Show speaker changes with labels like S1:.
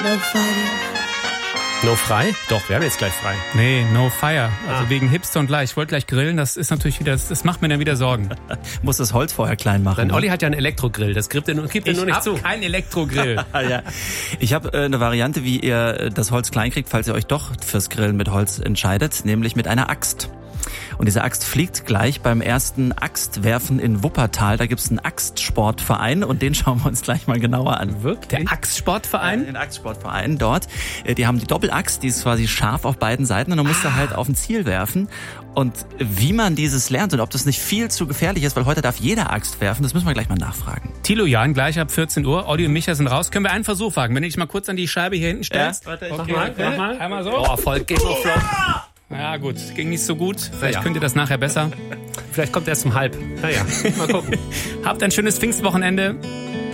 S1: No fighting.
S2: No frei? Doch, wir haben jetzt gleich frei.
S3: Nee, no fire. Also wegen Hipster und gleich. Ich wollte gleich grillen, das ist natürlich wieder, das macht mir dann wieder Sorgen.
S4: Muss das Holz vorher klein machen.
S2: Denn Olli hat ja einen Elektrogrill, das gibt er nur nicht zu.
S3: Kein Elektrogrill.
S4: Ja. Ich habe eine Variante, wie ihr das Holz klein kriegt, falls ihr euch doch fürs Grillen mit Holz entscheidet, nämlich mit einer Axt. Und diese Axt fliegt gleich beim ersten Axtwerfen in Wuppertal. Da gibt's einen Axtsportverein und den schauen wir uns gleich mal genauer an.
S3: Wirklich? Der Axtsportverein?
S4: Den Axtsportverein dort. Die haben die Doppelaxt, die ist quasi scharf auf beiden Seiten und dann musst du halt auf ein Ziel werfen. Und wie man dieses lernt und ob das nicht viel zu gefährlich ist, weil heute darf jeder Axt werfen, das müssen wir gleich mal nachfragen.
S3: Thilo Jahn, gleich ab 14 Uhr. Olli und Micha sind raus. Können wir einen Versuch wagen? Wenn du dich mal kurz an die Scheibe hier hinten stellst.
S4: Ja, warte,
S3: okay. Mach mal. Einmal so.
S2: Oh, voll Game of Thrones.
S3: Ja gut, ging nicht so gut. Vielleicht könnt ihr das nachher besser.
S2: Vielleicht kommt er erst um halb. Naja, mal gucken.
S3: Habt ein schönes Pfingstwochenende.